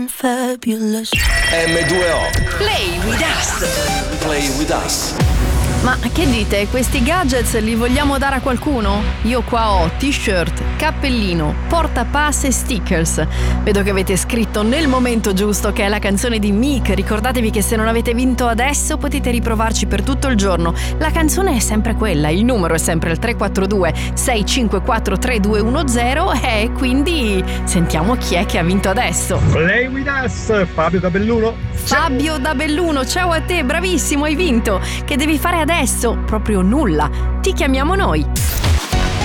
Fabulous. M2O. Play with us. Play with us. Ma che dite? Questi gadgets li vogliamo dare a qualcuno? Io qua ho t-shirt, cappellino, portapass e stickers. Vedo che avete scritto nel momento giusto, che è la canzone di Meek. Ricordatevi che se non avete vinto adesso potete riprovarci per tutto il giorno. La canzone è sempre quella, il numero è sempre il 342 654 3210 e quindi sentiamo chi è che ha vinto adesso. Play with us, Fabio da Belluno. Fabio da Belluno, ciao a te, bravissimo, hai vinto. Che devi fare adesso? Proprio nulla. Ti chiamiamo noi.